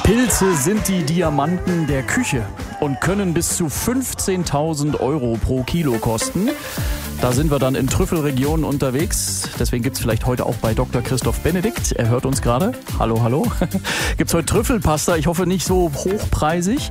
Pilze sind die Diamanten der Küche und können bis zu 15.000 € pro Kilo kosten. Da sind wir dann in Trüffelregionen unterwegs. Deswegen gibt's vielleicht heute auch bei Dr. Christoph Benedikt. Er hört uns gerade. Hallo, hallo. Gibt's heute Trüffelpasta. Ich hoffe nicht so hochpreisig.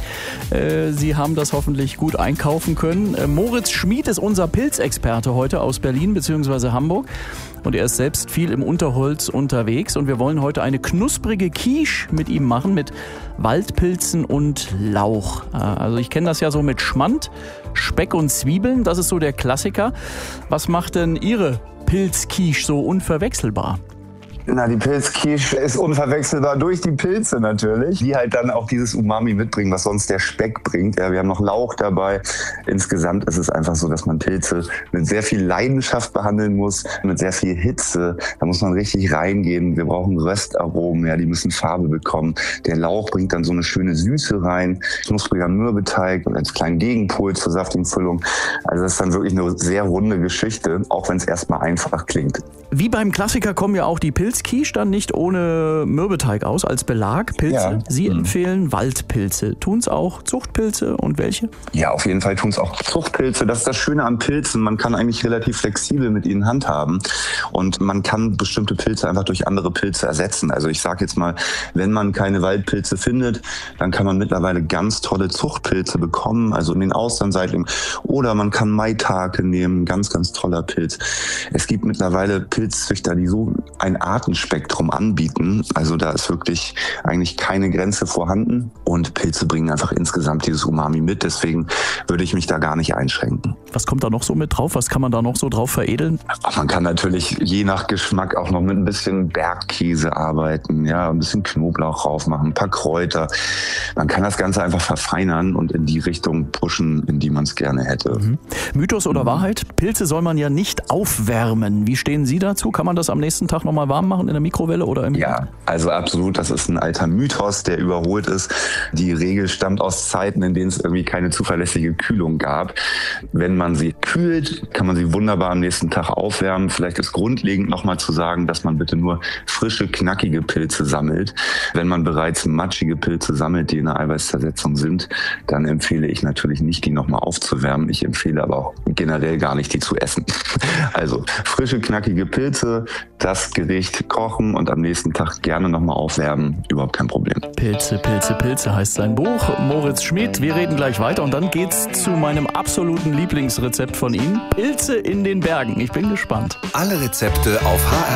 Sie haben das hoffentlich gut einkaufen können. Moritz Schmid ist unser Pilzexperte heute aus Berlin bzw. Hamburg. Und er ist selbst viel im Unterholz unterwegs. Und wir wollen heute eine knusprige Quiche mit ihm machen mit Waldpilzen und Lauch. Also ich kenne das ja so mit Schmand, Speck und Zwiebeln. Das ist so der Klassiker. Was macht denn Ihre Pilzquiche so unverwechselbar? Na, die Pilzquiche ist unverwechselbar durch die Pilze natürlich, die halt dann auch dieses Umami mitbringen, was sonst der Speck bringt. Ja, wir haben noch Lauch dabei. Insgesamt ist es einfach so, dass man Pilze mit sehr viel Leidenschaft behandeln muss, mit sehr viel Hitze. Da muss man richtig reingehen. Wir brauchen Röstaromen, ja, die müssen Farbe bekommen. Der Lauch bringt dann so eine schöne Süße rein, knuspriger Mürbeteig und als kleinen Gegenpol zur saftigen Füllung. Also das ist dann wirklich eine sehr runde Geschichte, auch wenn es erstmal einfach klingt. Wie beim Klassiker kommen ja auch die Pilzquiche dann nicht ohne Mürbeteig aus als Belag. Pilze, ja. Sie empfehlen Waldpilze. Tun es auch Zuchtpilze und welche? Ja, auf jeden Fall tun es auch Zuchtpilze. Das ist das Schöne an Pilzen. Man kann eigentlich relativ flexibel mit ihnen handhaben und man kann bestimmte Pilze einfach durch andere Pilze ersetzen. Also ich sage jetzt mal, wenn man keine Waldpilze findet, dann kann man mittlerweile ganz tolle Zuchtpilze bekommen, also in den Austernseitling. Oder man kann Maitake nehmen, ganz, ganz toller Pilz. Es gibt mittlerweile Pilzzüchter, die so ein Artenspektrum anbieten. Also da ist wirklich eigentlich keine Grenze vorhanden. Und Pilze bringen einfach insgesamt dieses Umami mit. Deswegen würde ich mich da gar nicht einschränken. Was kommt da noch so mit drauf? Was kann man da noch so drauf veredeln? Man kann natürlich je nach Geschmack auch noch mit ein bisschen Bergkäse arbeiten, ja, ein bisschen Knoblauch drauf machen, ein paar Kräuter. Man kann das Ganze einfach verfeinern und in die Richtung pushen, in die man es gerne hätte. Mythos oder Wahrheit? Pilze soll man ja nicht aufwärmen. Wie stehen Sie dazu? Kann man das am nächsten Tag nochmal warm machen in der Mikrowelle oder im... Ja, also absolut. Das ist ein alter Mythos, der überholt ist. Die Regel stammt aus Zeiten, in denen es irgendwie keine zuverlässige Kühlung gab. Wenn man sie kühlt, kann man sie wunderbar am nächsten Tag aufwärmen. Vielleicht ist grundlegend nochmal zu sagen, dass man bitte nur frische, knackige Pilze sammelt. Wenn man bereits matschige Pilze sammelt, die in der Eiweißzersetzung sind, dann empfehle ich natürlich nicht, die nochmal aufzuwärmen. Ich empfehle aber auch generell gar nicht, die zu essen. Also frische, knackige Pilze, das Gericht kochen und am nächsten Tag gerne nochmal aufwärmen. Überhaupt kein Problem. Pilze, Pilze, Pilze heißt sein Buch. Moritz Schmid, wir reden gleich weiter und dann geht's zu meinem absoluten Lieblingsrezept von Ihnen. Pilze in den Bergen. Ich bin gespannt. Alle Rezepte auf